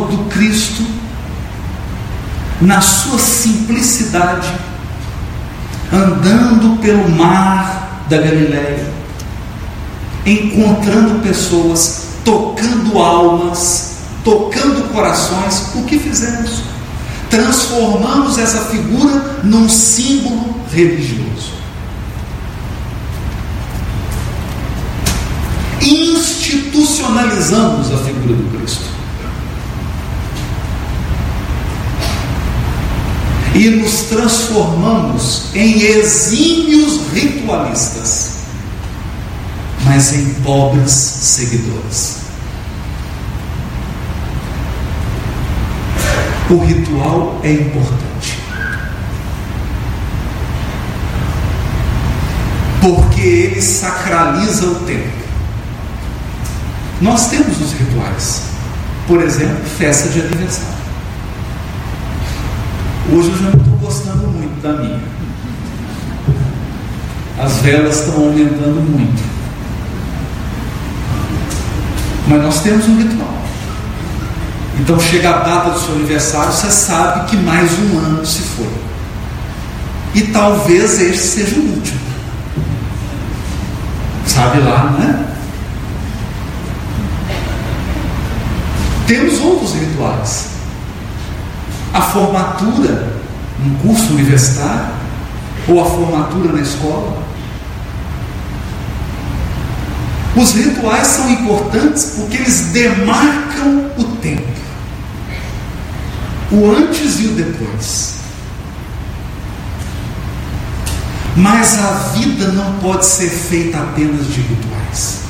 do Cristo, na sua simplicidade, andando pelo mar da Galileia, encontrando pessoas, tocando almas, tocando corações. O que fizemos? Transformamos essa figura num símbolo religioso. Institucionalizamos a figura do Cristo. E nos transformamos em exímios ritualistas, mas em pobres seguidores. O ritual é importante, porque ele sacraliza o tempo. Nós temos os rituais, por exemplo, festa de aniversário. Hoje eu já não estou gostando muito da minha. As velas estão aumentando muito, mas nós temos um ritual. Então chega a data do seu aniversário, você sabe que mais um ano se foi, e talvez este seja o último. Sabe lá, né? Temos outros rituais. A formatura num curso universitário, ou a formatura na escola. Os rituais são importantes porque eles demarcam o tempo, o antes e o depois. Mas a vida não pode ser feita apenas de rituais.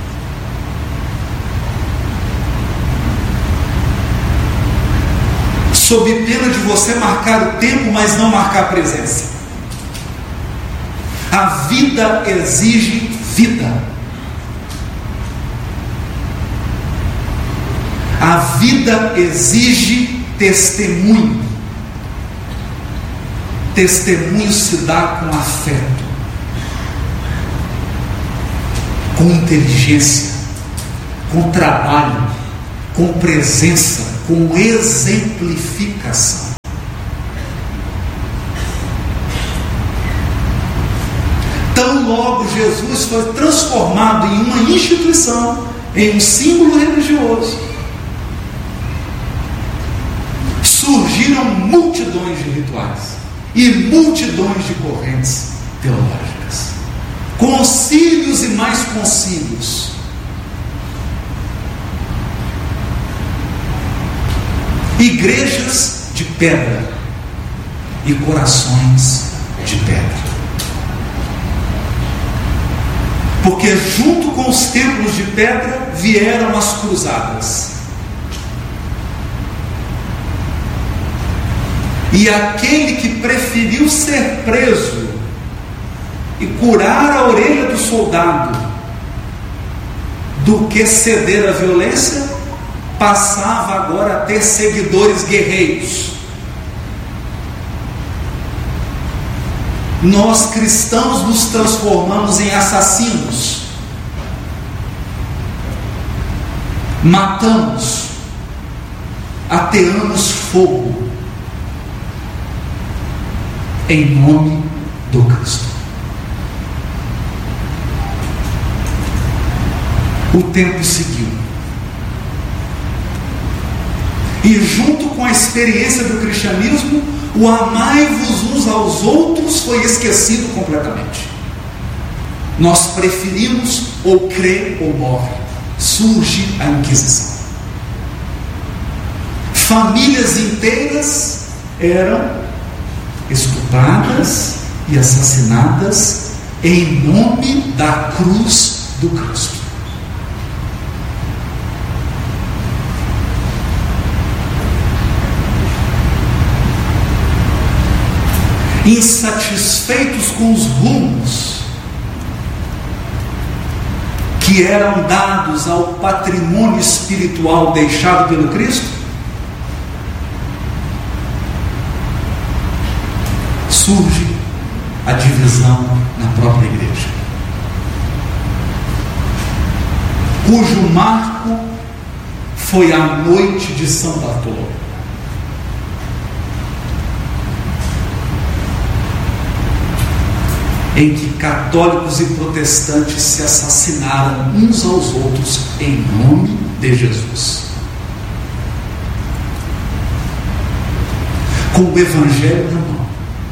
Sob pena de você marcar o tempo, mas não marcar a presença. A vida exige vida. A vida exige testemunho. Testemunho se dá com afeto, com inteligência, com trabalho, com presença, com exemplificação. Tão logo Jesus foi transformado em uma instituição, em um símbolo religioso, surgiram multidões de rituais e multidões de correntes teológicas, concílios e mais concílios. Igrejas de pedra e corações de pedra. Porque junto com os templos de pedra vieram as cruzadas. E aquele que preferiu ser preso e curar a orelha do soldado do que ceder à violência, passava agora a ter seguidores guerreiros. Nós cristãos nos transformamos em assassinos. Matamos, ateamos fogo em nome do Cristo. O tempo seguiu. E junto com a experiência do cristianismo, o amai-vos uns aos outros foi esquecido completamente. Nós preferimos ou crê ou morre. Surge a Inquisição. Famílias inteiras eram estupradas e assassinadas em nome da cruz do Cristo. Insatisfeitos com os rumos que eram dados ao patrimônio espiritual deixado pelo Cristo, surge a divisão na própria igreja, cujo marco foi a noite de São Bartolomeu. Em que católicos e protestantes se assassinaram uns aos outros em nome de Jesus. Com o Evangelho na mão.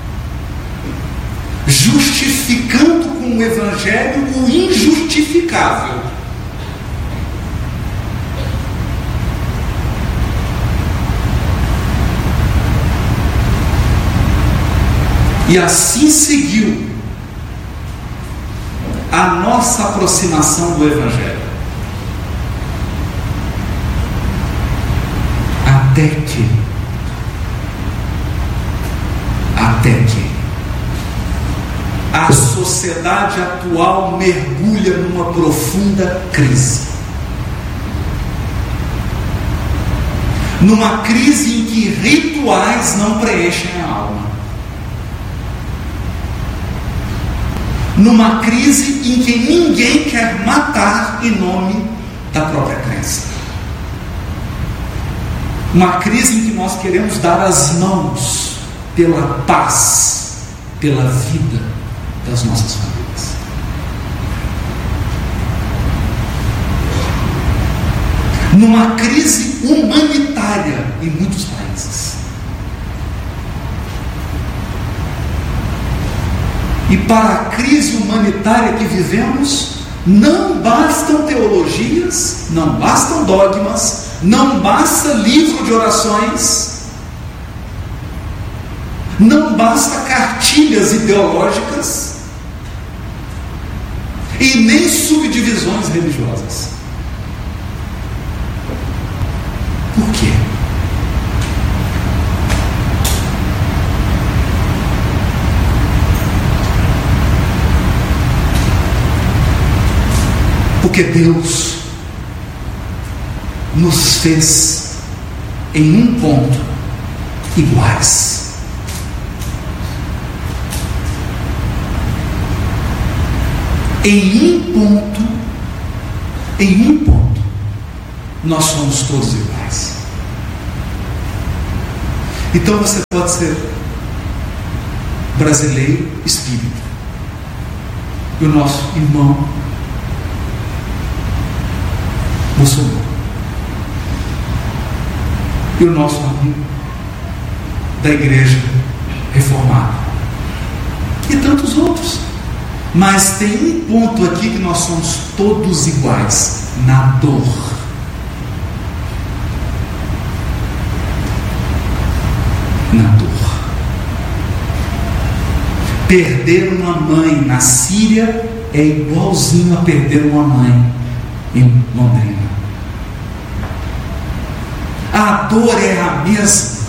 Justificando com o Evangelho o injustificável. E assim seguiu a nossa aproximação do Evangelho. Até que a sociedade atual mergulha numa profunda crise. Numa crise em que rituais não preenchem a alma. Numa crise em que ninguém quer matar em nome da própria crença. Uma crise em que nós queremos dar as mãos pela paz, pela vida das nossas famílias. Numa crise humanitária em muitos países. E para a crise humanitária que vivemos, não bastam teologias, não bastam dogmas, não basta livro de orações, não basta cartilhas ideológicas e nem subdivisões religiosas. Por quê? Porque Deus nos fez em um ponto iguais. Em um ponto, nós somos todos iguais. Então você pode ser brasileiro espírita, e o nosso irmão muçulmano, e o nosso amigo da igreja reformada, e tantos outros. Mas tem um ponto aqui que nós somos todos iguais: na dor. Na dor. Perder uma mãe na Síria é igualzinho a perder uma mãe em Londrina. A dor é a mesma.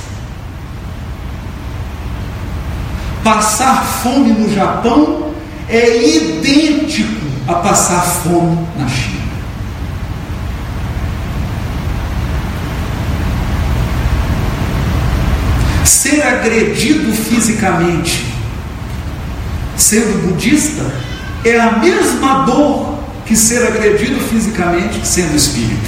Passar fome no Japão é idêntico a passar fome na China. Ser agredido fisicamente, sendo budista, é a mesma dor que ser agredido fisicamente, sendo espírita.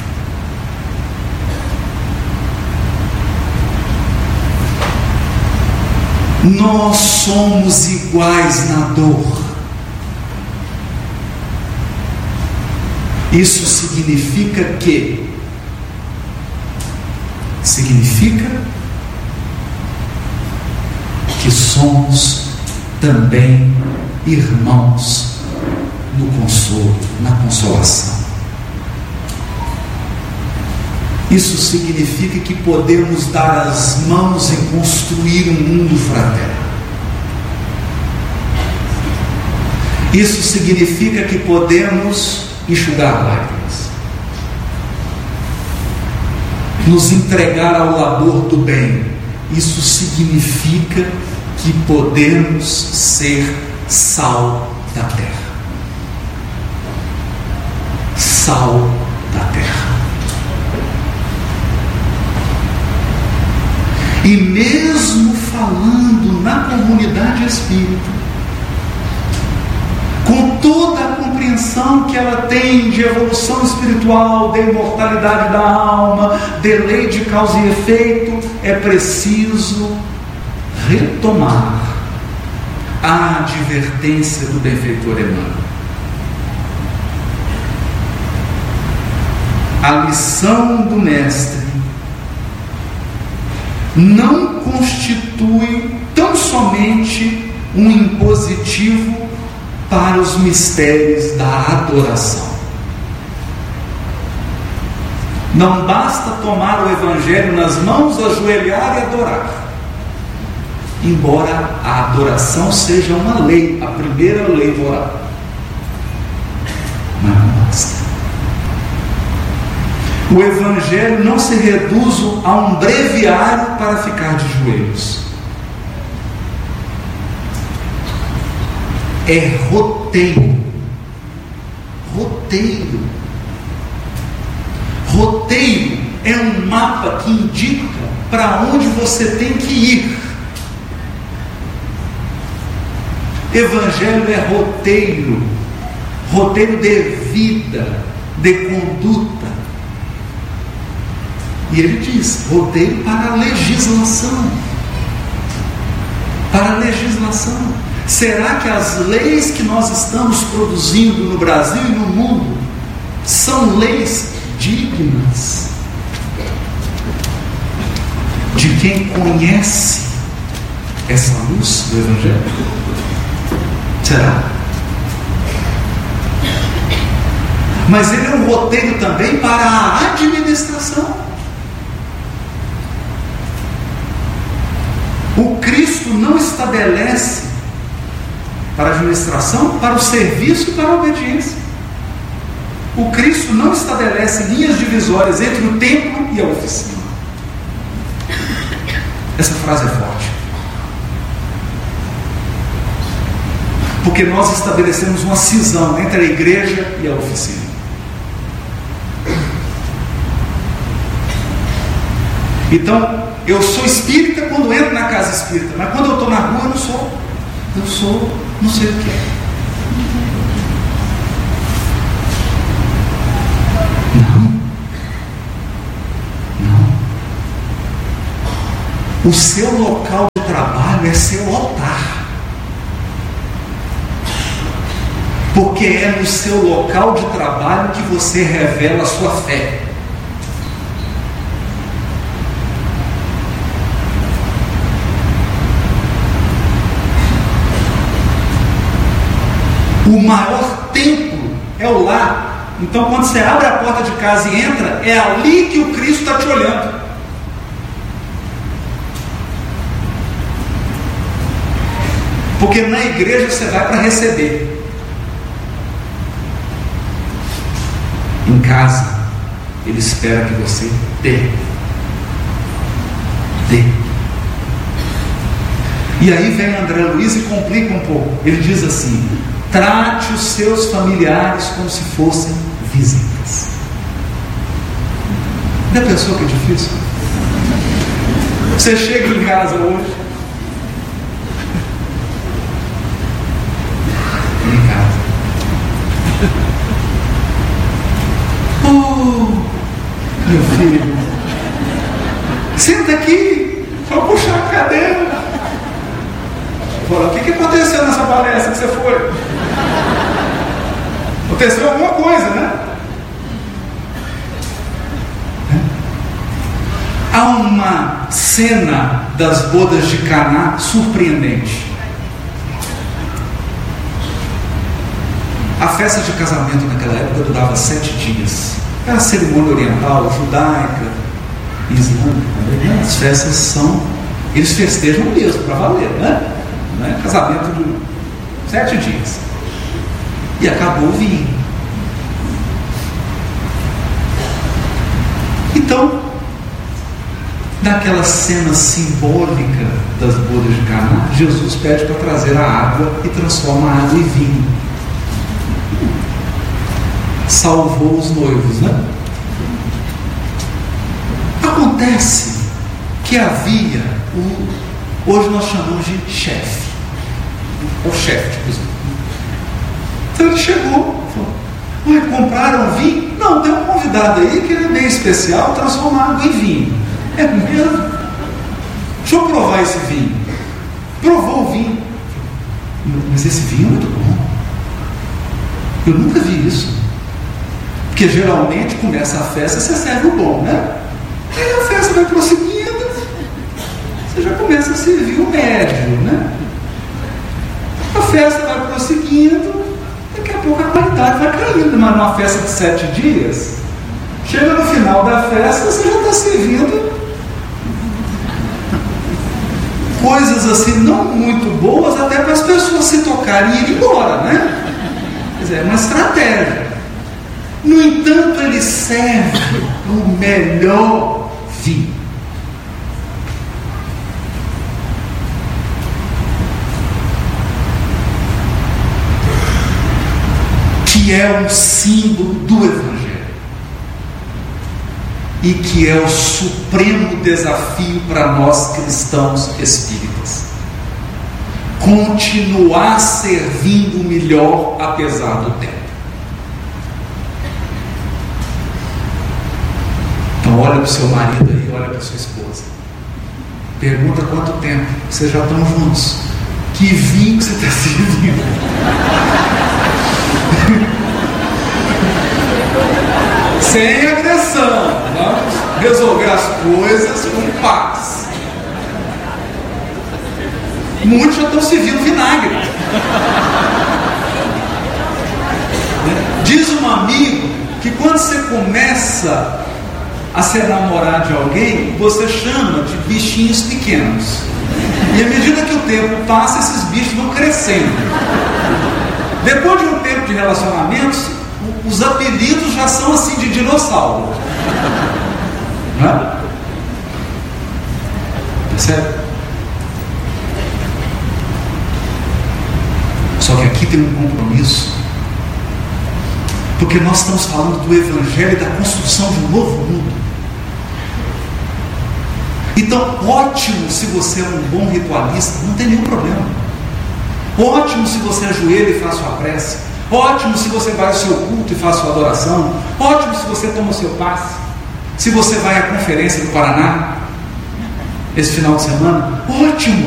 Nós somos iguais na dor. Isso significa que somos também irmãos no consolo, na consolação. Isso significa que podemos dar as mãos e construir um mundo fraterno. Isso significa que podemos enxugar lágrimas, nos entregar ao labor do bem. Isso significa que podemos ser sal da terra. Sal da terra. E mesmo falando na comunidade espírita, com toda a compreensão dimensão que ela tem de evolução espiritual, de imortalidade da alma, de lei de causa e efeito, é preciso retomar a advertência do benfeitor Emmanuel. A lição do Mestre não constitui tão somente um impositivo para os mistérios da adoração. Não basta tomar o Evangelho nas mãos, ajoelhar e adorar, embora a adoração seja uma lei, a primeira lei moral. Mas não basta. O Evangelho não se reduz a um breviário para ficar de joelhos. É roteiro. Roteiro. Roteiro é um mapa que indica para onde você tem que ir. Evangelho é roteiro. Roteiro de vida, de conduta. E ele diz, roteiro para a legislação. Para a legislação. Será que as leis que nós estamos produzindo no Brasil e no mundo são leis dignas de quem conhece essa luz do Evangelho? Será? Mas ele é um roteiro também para a administração. O Cristo não estabelece para a administração, para o serviço e para a obediência. O Cristo não estabelece linhas divisórias entre o templo e a oficina. Essa frase é forte. Porque nós estabelecemos uma cisão entre a igreja e a oficina. Então, eu sou espírita quando entro na casa espírita, mas quando eu estou na rua eu não sou. Eu sou, não sei o que é. Não. O seu local de trabalho é seu altar. Porque é no seu local de trabalho que você revela a sua fé. O maior templo é o lar. Então, quando você abre a porta de casa e entra, é ali que o Cristo está te olhando. Porque na igreja você vai para receber. Em casa, Ele espera que você dê. Dê. E aí vem André Luiz e complica um pouco. Ele diz assim: trate os seus familiares como se fossem visitas. Já pensou que é difícil? Você chega em casa hoje. Em casa. Oh, meu filho, senta aqui, só puxar a cadeira. Fala, o que aconteceu nessa palestra que você foi? Aconteceu alguma coisa, né? Há uma cena das bodas de Caná surpreendente. A festa de casamento naquela época durava 7 dias. Era a cerimônia oriental, judaica, islâmica também, né? As festas são, eles festejam mesmo, para valer, né? Casamento de 7 dias. E acabou o vinho. Então, naquela cena simbólica das bodas de Caná, Jesus pede para trazer a água e transforma a água em vinho. Salvou os noivos, né? Acontece que havia hoje nós chamamos de chefe. O chefe, tipo assim. Então ele chegou, falou: Ué, compraram vinho? Não, tem um convidado aí que ele é meio especial, transforma água em vinho. É mesmo? Deixa eu provar esse vinho. Provou o vinho. Mas esse vinho é muito bom. Eu nunca vi isso. Porque geralmente começa a festa, você serve o bom, né? Aí a festa vai prosseguindo, você já começa a servir o médio, né? A festa vai prosseguindo, daqui a pouco a qualidade vai caindo. Mas numa festa de 7 dias, chega no final da festa, você já está servindo coisas assim não muito boas, até para as pessoas se tocarem e ir embora, né? Quer dizer, é uma estratégia. No entanto, ele serve o melhor vinho. Que é um símbolo do Evangelho. E que é o supremo desafio para nós cristãos espíritas. Continuar servindo o melhor apesar do tempo. Então olha para o seu marido aí, olha para a sua esposa. Pergunta quanto tempo vocês já estão juntos. Que vinho que você está servindo? Sem agressão. Vamos resolver as coisas com paz. Muitos já estão servindo vinagre. Diz um amigo que quando você começa a se namorar de alguém, você chama de bichinhos pequenos. E à medida que o tempo passa, esses bichos vão crescendo. Depois de um tempo de relacionamentos, os apelidos já são assim de dinossauro. Não é? Percebe? Só que aqui tem um compromisso. Porque nós estamos falando do Evangelho e da construção de um novo mundo. Então, ótimo se você é um bom ritualista, não tem nenhum problema. Ótimo se você ajoelha e faz sua prece. Ótimo se você vai ao seu culto e faz sua adoração. Ótimo se você toma o seu passe. Se você vai à conferência do Paraná esse final de semana, ótimo.